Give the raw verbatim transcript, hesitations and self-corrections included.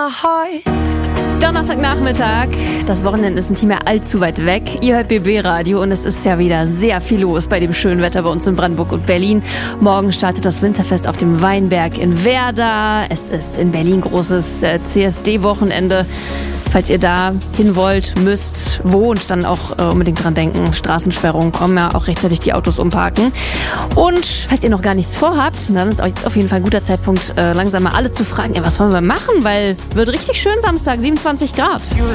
Donnerstagnachmittag, das Wochenende ist nicht mehr allzu weit weg. Ihr hört B B Radio und es ist ja wieder sehr viel los bei dem schönen Wetter bei uns in Brandenburg und Berlin. Morgen startet das Winzerfest auf dem Weinberg in Werder. Es ist in Berlin großes äh, C S D-Wochenende. Falls ihr da hin wollt, müsst, wohnt, dann auch äh, unbedingt dran denken. Straßensperrungen kommen, ja auch rechtzeitig die Autos umparken. Und falls ihr noch gar nichts vorhabt, dann ist jetzt auf jeden Fall ein guter Zeitpunkt, äh, langsam mal alle zu fragen, ja, was wollen wir machen? Weil wird richtig schön Samstag, siebenundzwanzig Grad.